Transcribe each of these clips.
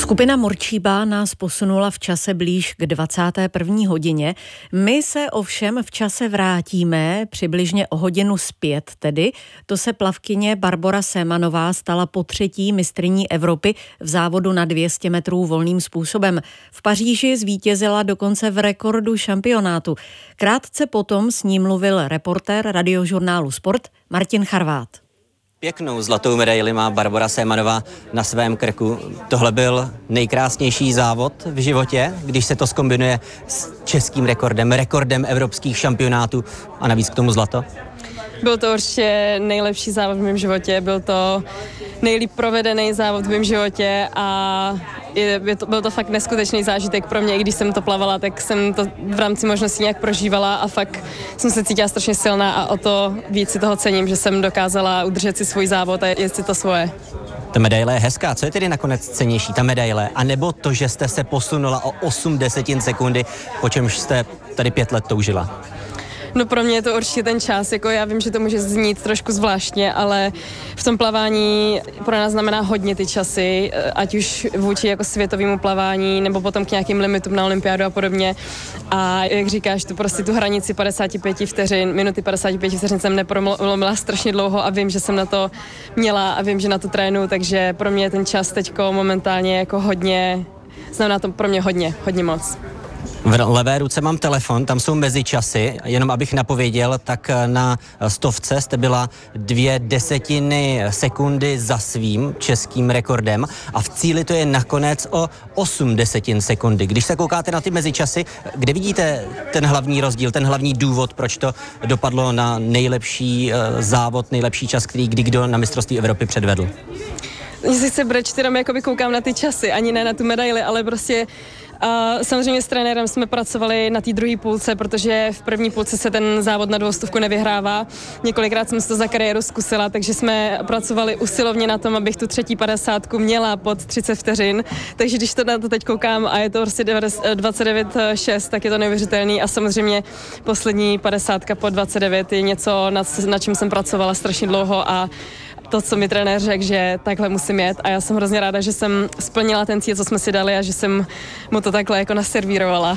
Skupina Morčíba nás posunula v čase blíž k 21. hodině. My se ovšem v čase vrátíme přibližně o hodinu zpět tedy. To se plavkyně Barbora Sémanová stala potřetí mistryní Evropy v závodu na 200 metrů volným způsobem. V Paříži zvítězila dokonce v rekordu šampionátu. Krátce potom s ní mluvil reportér radiožurnálu Sport Martin Charvát. Pěknou zlatou medaili má Barbora Sémanová na svém krku. Tohle byl nejkrásnější závod v životě, když se to zkombinuje s českým rekordem evropských šampionátů a navíc k tomu zlato. Byl to určitě nejlepší závod v mém životě, byl to nejlíp provedený závod v mém životě a byl to fakt neskutečný zážitek pro mě, i když jsem to plavala, tak jsem to v rámci možností nějak prožívala a fakt jsem se cítila strašně silná a o to víc si toho cením, že jsem dokázala udržet si svůj závod a jet si to svoje. Ta medaile je hezká, co je tedy nakonec cennější, ta medaile, anebo to, že jste se posunula o 0,8 sekundy, po čemž jste tady 5 let toužila? No pro mě je to určitě ten čas, jako já vím, že to může znít trošku zvláštně, ale v tom plavání pro nás znamená hodně ty časy, ať už vůči jako světovému plavání, nebo potom k nějakým limitům na olympiádu a podobně. A jak říkáš, tu hranici 55 vteřin, minuty 55 vteřin jsem neprolomila strašně dlouho a vím, že jsem na to měla a vím, že na to trénu, takže pro mě je ten čas teďko momentálně jako hodně, znamená to pro mě hodně moc. V levé ruce mám telefon, tam jsou mezičasy, jenom abych napověděl, tak na 100 jste byla 0,2 sekundy za svým českým rekordem a v cíli to je nakonec o 0,8 sekundy. Když se koukáte na ty mezičasy, kde vidíte ten hlavní rozdíl, ten hlavní důvod, proč to dopadlo na nejlepší závod, nejlepší čas, který kdy kdo na mistrovství Evropy předvedl? Mně se chce brečet, jenom jakoby koukám na ty časy, ani ne na tu medaili, ale prostě samozřejmě s trenérem jsme pracovali na té druhé půlce, protože v první půlce se ten závod na 200 nevyhrává. Několikrát jsem si to za kariéru zkusila, takže jsme pracovali usilovně na tom, abych tu třetí 50 měla pod 30 vteřin. Takže když to na to teď koukám a je to prostě 29,6, tak je to neuvěřitelný a samozřejmě poslední 50 po 29 je něco, na čím jsem pracovala strašně dlouho a to, co mi trenér řekl, že takhle musím jet a já jsem hrozně ráda, že jsem splnila ten cíl, co jsme si dali a že jsem mu to takhle jako naservírovala.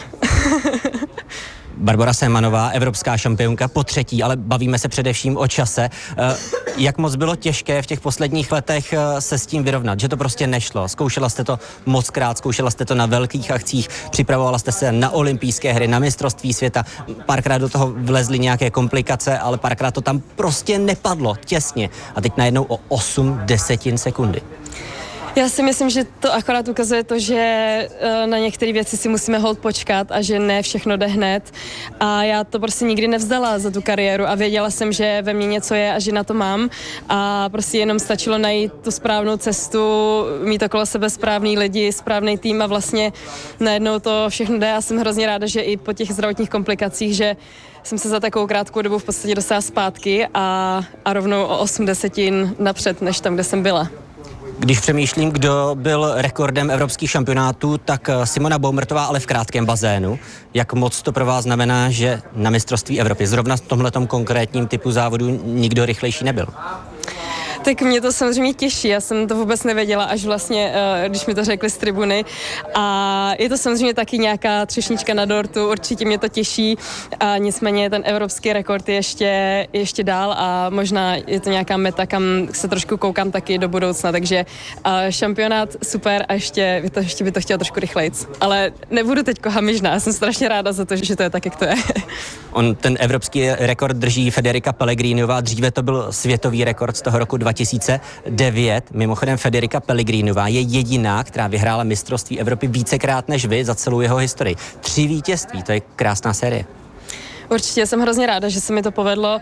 Barbora Sémanová, evropská šampionka potřetí, ale bavíme se především o čase. Jak moc bylo těžké v těch posledních letech se s tím vyrovnat, že to prostě nešlo? Zkoušela jste to mockrát, zkoušela jste to na velkých akcích, připravovala jste se na olympijské hry, na mistrovství světa, párkrát do toho vlezly nějaké komplikace, ale párkrát to tam prostě nepadlo, těsně. A teď najednou o 0,8 sekundy. Já si myslím, že to akorát ukazuje to, že na některé věci si musíme holt počkat a že ne všechno jde hned. A já to prostě nikdy nevzdala za tu kariéru a věděla jsem, že ve mně něco je a že na to mám. A prostě jenom stačilo najít tu správnou cestu, mít okolo sebe správný lidi, správný tým a vlastně najednou to všechno jde. Já jsem hrozně ráda, že i po těch zdravotních komplikacích, že jsem se za takovou krátkou dobu v podstatě dostala zpátky a rovnou o 80 napřed, než tam, kde jsem byla. Když přemýšlím, kdo byl rekordem evropských šampionátů, tak Simona Baumertová, ale v krátkém bazénu. Jak moc to pro vás znamená, že na mistrovství Evropy zrovna v tomhletom konkrétním typu závodu nikdo rychlejší nebyl? Tak mě to samozřejmě těší, já jsem to vůbec nevěděla, až vlastně, když mi to řekli z tribuny a je to samozřejmě taky nějaká třešnička na dortu, určitě mě to těší a nicméně ten evropský rekord je ještě dál a možná je to nějaká meta, kam se trošku koukám taky do budoucna, takže šampionát super a ještě by to chtělo trošku rychlejc, ale nebudu teďko hamižná, já jsem strašně ráda za to, že to je tak, jak to je. On ten evropský rekord drží Federica Pellegrinová, dříve to byl světový rekord z toho roku 2009. Mimochodem Federica Pellegrinová je jediná, která vyhrála mistrovství Evropy vícekrát než vy za celou jeho historii. 3 vítězství, to je krásná série. Určitě, jsem hrozně ráda, že se mi to povedlo.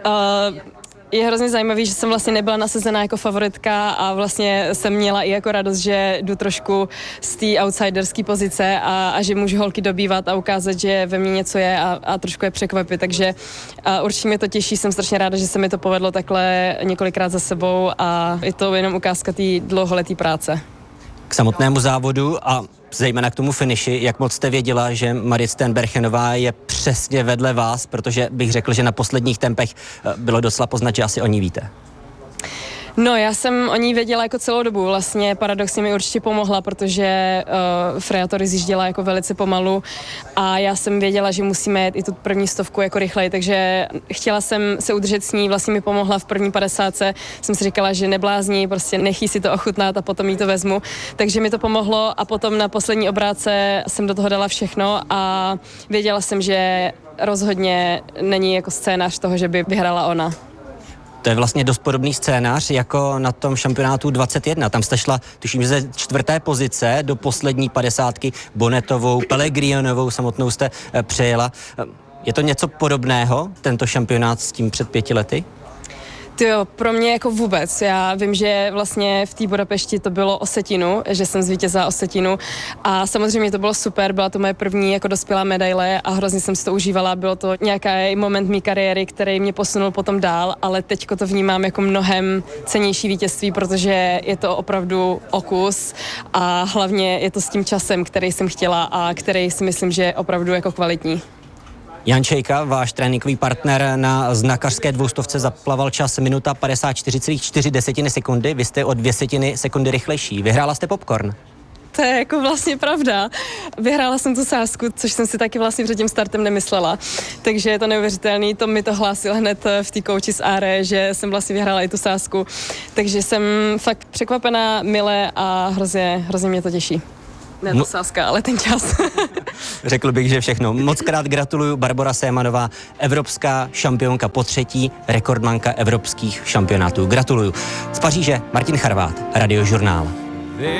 Je hrozně zajímavý, že jsem vlastně nebyla nasazená jako favoritka a vlastně jsem měla i jako radost, že jdu trošku z té outsiderské pozice a že můžu holky dobývat a ukázat, že ve mně něco je a trošku je překvapit, takže určitě mě to těší, jsem strašně ráda, že se mi to povedlo takhle několikrát za sebou a je to jenom ukázka té dlouholeté práce. K samotnému závodu a zejména k tomu finiši, jak moc jste věděla, že Marit Steenbergenová je přesně vedle vás, protože bych řekl, že na posledních tempech bylo docela poznat, že asi o ní víte. No, já jsem o ní věděla jako celou dobu. Vlastně paradoxně mi určitě pomohla, protože Freja to rozjížděla jako velice pomalu a já jsem věděla, že musíme jet i tu první stovku jako rychleji, takže chtěla jsem se udržet s ní, vlastně mi pomohla v první 50. Jsem si říkala, že neblázní, prostě nechý si to ochutnat a potom jí to vezmu. Takže mi to pomohlo a potom na poslední obrátce jsem do toho dala všechno a věděla jsem, že rozhodně není jako scénář toho, že by vyhrála ona. To je vlastně dost podobný scénář jako na tom šampionátu 21. Tam jste šla, tuším, že ze 4. pozice do poslední 50. Bonnetovou, Pellegrionovou samotnou jste přejela. Je to něco podobného, tento šampionát s tím před 5 lety? Jo, pro mě jako vůbec. Já vím, že vlastně v té Budapešti to bylo Osetinu, že jsem zvítězila Osetinu a samozřejmě to bylo super, byla to moje první jako dospělá medaile a hrozně jsem si to užívala, bylo to nějaký moment mé kariéry, který mě posunul potom dál, ale teďko to vnímám jako mnohem cennější vítězství, protože je to opravdu o kus a hlavně je to s tím časem, který jsem chtěla a který si myslím, že je opravdu jako kvalitní. Jan Čejka, váš tréninkový partner na znakařské 200 zaplaval čas minuta 54,4 sekundy, vy jste o 0,2 sekundy rychlejší. Vyhrála jste popcorn. To je jako vlastně pravda. Vyhrála jsem tu sázku, což jsem si taky vlastně před tím startem nemyslela. Takže je to neuvěřitelný, to mi to hlásil hned v té kouči z Áre, že jsem vlastně vyhrála i tu sázku. Takže jsem fakt překvapená, milé a hrozně mě to těší. Ne to sázka, ale ten čas. Řekl bych, že všechno. Moc krát gratuluju. Barbora Sémanová, evropská šampionka po 3., rekordmanka evropských šampionátů. Gratuluju. Z Paříže Martin Charvát, Radiožurnál.